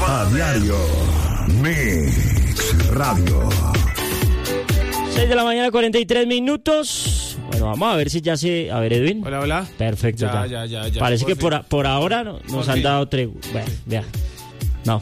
A diario. Mix Radio. 6 de la mañana, 43 minutos. Bueno, vamos a ver si ya se... A ver, Edwin. Hola, hola. Perfecto, Ya. Parece que fin. por ahora nos han dado tregua. Bueno, vea. No.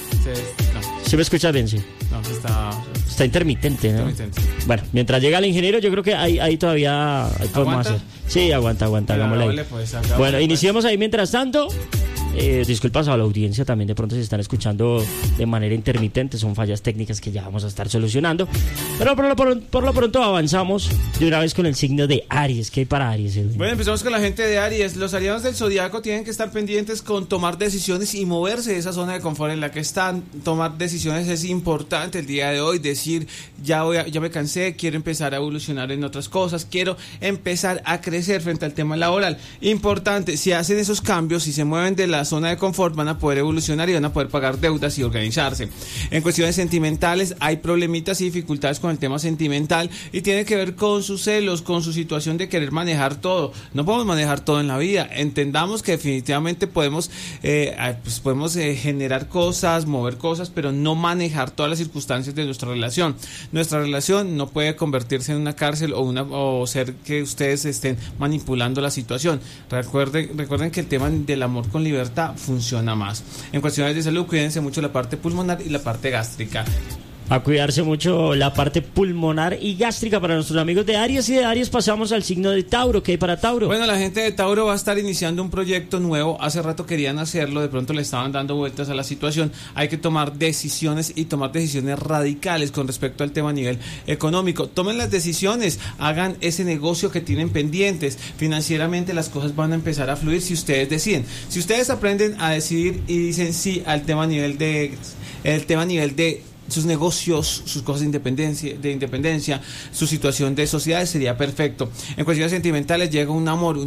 ¿Sí me escuchas bien? Sí. No, Está intermitente, ¿no? Bueno, mientras llega el ingeniero, yo creo que ahí todavía podemos ¿Aguanta? hacer. Sí, aguanta, hagámosle ahí. Pues, Bueno, iniciemos ahí mientras tanto. Disculpas a la audiencia también, de pronto se están escuchando de manera intermitente, son fallas técnicas que ya vamos a estar solucionando, pero por lo pronto avanzamos de una vez con el signo de Aries. ¿Qué hay para Aries, Edwin? Bueno, empezamos con la gente de Aries. Los arianos del zodiaco tienen que estar pendientes con tomar decisiones y moverse de esa zona de confort en la que están. Tomar decisiones es importante el día de hoy, decir ya me cansé, quiero empezar a evolucionar en otras cosas, quiero empezar a crecer frente al tema laboral. Importante, si hacen esos cambios, si se mueven de la zona de confort, van a poder evolucionar y van a poder pagar deudas y organizarse. En cuestiones sentimentales hay problemitas y dificultades con el tema sentimental y tiene que ver con sus celos, con su situación de querer manejar todo. No podemos manejar todo en la vida. Entendamos que definitivamente podemos generar cosas, mover cosas, pero no manejar todas las circunstancias de nuestra relación. Nuestra relación no puede convertirse en una cárcel o ser que ustedes estén manipulando la situación. Recuerden que el tema del amor con libertad funciona más. En cuestiones de salud, cuídense mucho la parte pulmonar y la parte gástrica. A cuidarse mucho la parte pulmonar y gástrica para nuestros amigos de Aries. Y de Aries pasamos al signo de Tauro. ¿Qué hay para Tauro? Bueno, la gente de Tauro va a estar iniciando un proyecto nuevo. Hace rato querían hacerlo, de pronto le estaban dando vueltas a la situación. Hay que tomar decisiones y tomar decisiones radicales con respecto al tema a nivel económico. Tomen las decisiones, hagan ese negocio que tienen pendientes. Financieramente las cosas van a empezar a fluir si ustedes deciden. Si ustedes aprenden a decidir y dicen sí al tema a nivel de sus negocios, sus cosas de independencia, su situación de sociedad, sería perfecto. En cuestiones sentimentales llega un amor